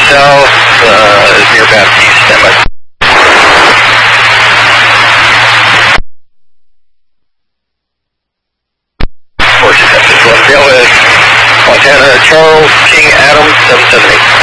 south, near Baptiste, stand by. Montana Charles King Adam 778.